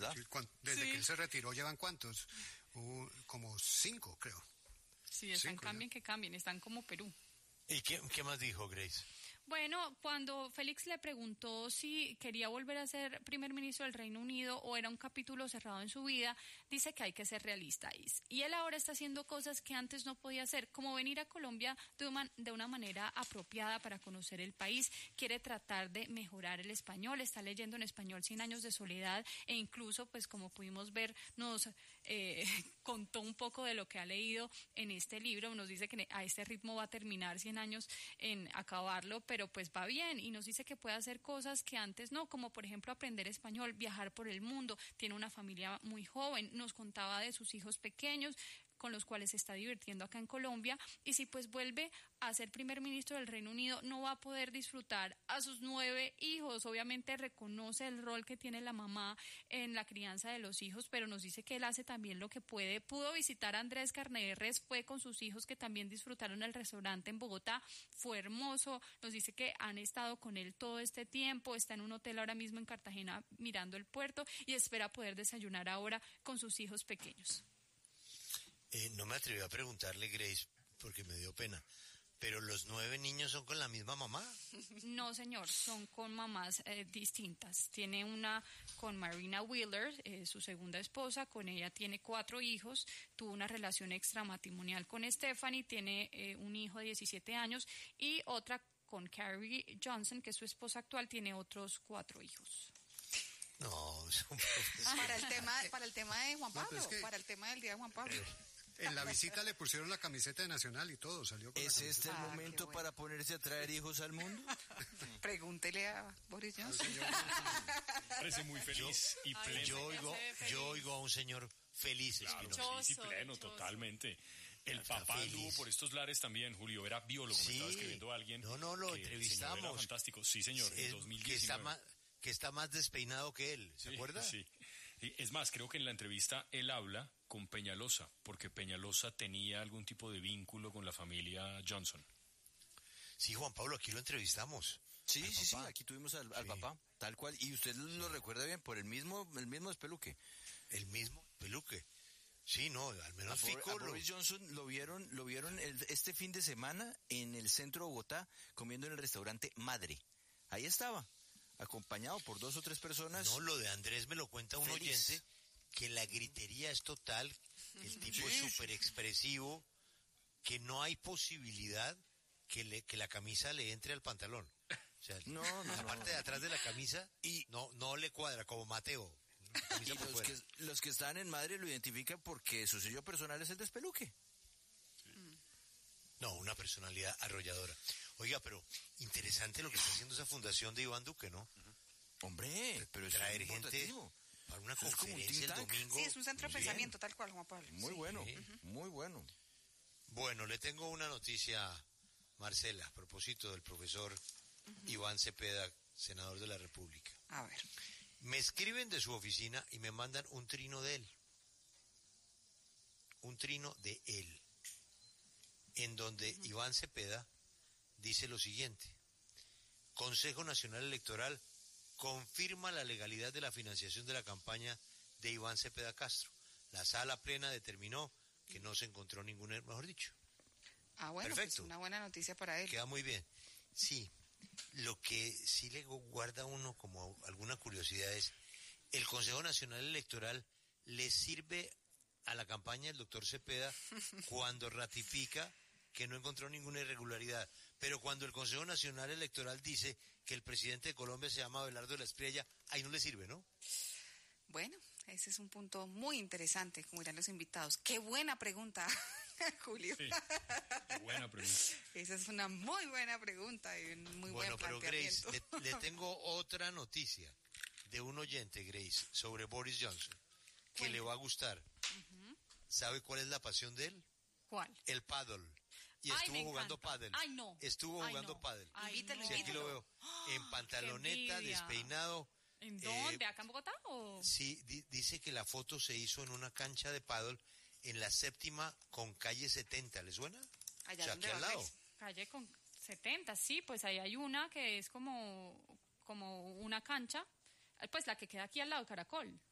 ¿verdad? Sí, desde que él se retiró, ¿llevan cuántos? Como 5, creo. Sí, están 5, cambien que cambien, están como Perú. ¿Y qué más dijo Grace? Bueno, cuando Félix le preguntó si quería volver a ser primer ministro del Reino Unido o era un capítulo cerrado en su vida, dice que hay que ser realista. Y él ahora está haciendo cosas que antes no podía hacer, como venir a Colombia de una manera apropiada para conocer el país. Quiere tratar de mejorar el español, está leyendo en español 100 años de soledad e incluso, pues como pudimos ver, nos contó un poco de lo que ha leído en este libro. Nos dice que a este ritmo va a terminar 100 años en acabarlo, pero pues va bien, y nos dice que puede hacer cosas que antes no, como por ejemplo aprender español, viajar por el mundo. Tiene una familia muy joven, nos contaba de sus hijos pequeños con los cuales se está divirtiendo acá en Colombia, y si pues vuelve a ser primer ministro del Reino Unido, no va a poder disfrutar a sus 9 hijos. Obviamente reconoce el rol que tiene la mamá en la crianza de los hijos, pero nos dice que él hace también lo que puede. Pudo visitar a Andrés Carnedes, fue con sus hijos que también disfrutaron el restaurante en Bogotá, fue hermoso. Nos dice que han estado con él todo este tiempo, está en un hotel ahora mismo en Cartagena mirando el puerto y espera poder desayunar ahora con sus hijos pequeños. No me atreví a preguntarle, Grace, porque me dio pena, pero ¿los 9 niños son con la misma mamá? No, señor, son con mamás distintas. Tiene una con Marina Wheeler, su segunda esposa, con ella tiene 4 hijos, tuvo una relación extramatrimonial con Stephanie, tiene un hijo de 17 años, y otra con Carrie Johnson, que es su esposa actual, tiene otros 4 hijos. No, son para el tema de Juan Pablo, es que, para el tema del día de Juan Pablo. En la visita le pusieron la camiseta de Nacional y todo, salió con ¿Es la este el Ah, momento qué bueno. para ponerse a traer hijos al mundo? Pregúntele a Boris Johnson. Parece muy feliz y pleno. Yo oigo a un señor feliz, Claro, Espinosa. sí, pleno, totalmente. El papá feliz. anduvo por estos lares también, Julio, era biólogo, me estaba escribiendo alguien. No, lo que entrevistamos. el señor era fantástico, sí señor, en 2019. Que está más despeinado que él, ¿se acuerda? Sí. Es más, creo que en la entrevista él habla con Peñalosa, porque Peñalosa tenía algún tipo de vínculo con la familia Johnson. Sí, Juan Pablo, aquí lo entrevistamos. Sí, aquí tuvimos al papá, tal cual, y usted lo recuerda bien, por el mismo espeluque. El mismo peluque. Sí, no, al menos A Boris Johnson lo vieron este fin de semana en el centro de Bogotá, comiendo en el restaurante Madre. Ahí estaba, acompañado por 2 o 3 personas. No, lo de Andrés me lo cuenta un oyente, que la gritería es total, el tipo es súper expresivo, que no hay posibilidad que la camisa le entre al pantalón. O sea, la parte de atrás de la camisa no le cuadra, como Mateo. Y los que están en Madre lo identifican porque su sello personal es el despeluque. No, una personalidad arrolladora. Oiga, pero interesante lo que está haciendo esa fundación de Iván Duque, ¿no? Hombre, pero traer gente para una conferencia el domingo. Sí, es un centro de pensamiento, tal cual, Juan Pablo. Muy bueno, muy bueno. Bueno, le tengo una noticia, Marcela, a propósito del profesor Iván Cepeda, senador de la República. A ver. Me escriben de su oficina y me mandan un trino de él. Un trino de él. En donde Iván Cepeda dice lo siguiente: Consejo Nacional Electoral confirma la legalidad de la financiación de la campaña de Iván Cepeda Castro. La sala plena determinó que no se encontró ningún error, mejor dicho. Ah, bueno, perfecto. Pues una buena noticia para él. Queda muy bien. Sí, lo que sí le guarda a uno como alguna curiosidad es, ¿el Consejo Nacional Electoral le sirve a la campaña del doctor Cepeda cuando ratifica que no encontró ninguna irregularidad? Pero cuando el Consejo Nacional Electoral dice que el presidente de Colombia se llama Abelardo de la Espriella, ahí no le sirve, ¿no? Bueno, ese es un punto muy interesante, como dirán los invitados. ¡Qué buena pregunta, Julio! Sí, qué buena pregunta. Esa es una muy buena pregunta y un muy buen planteamiento. Bueno, pero Grace, le tengo otra noticia de un oyente, Grace, sobre Boris Johnson, que le va a gustar. ¿Sabe cuál es la pasión de él? ¿Cuál? El paddle. Y estuvo jugando paddle. Ay, no. Estuvo jugando paddle. Invítalo, Sí, aquí lo veo. En pantaloneta, despeinado. ¿En dónde? ¿Acá en Bogotá o...? Sí, dice que la foto se hizo en una cancha de paddle en la 7ª con calle 70. ¿Le suena? Allá o sea, donde aquí al va lado. Grace. Calle con 70, sí, pues ahí hay una que es como una cancha, pues la que queda aquí al lado, Caracol.